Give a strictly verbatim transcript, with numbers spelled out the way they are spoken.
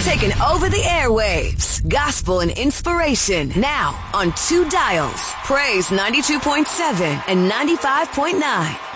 taking over the airwaves. Gospel and inspiration now on two dials. Praise ninety-two point seven and ninety-five point nine.